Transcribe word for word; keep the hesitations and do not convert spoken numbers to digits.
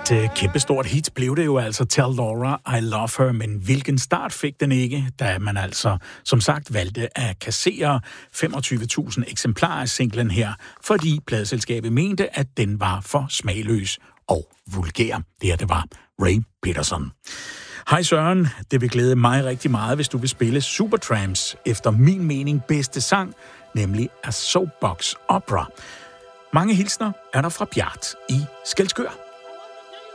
Et øh, kæmpestort hit blev det jo altså, Tell Laura I Love Her, men hvilken start fik den ikke, da man altså, som sagt, valgte at kassere femogtyve tusind eksemplarer af singlen her, fordi pladeselskabet mente, at den var for smagløs og vulgær. Det her, det var Ray Peterson. Hej Søren, det vil glæde mig rigtig meget, hvis du vil spille Supertramps efter min mening bedste sang, nemlig A Soapbox Opera. Mange hilsner er der fra Bjart i Skælskør.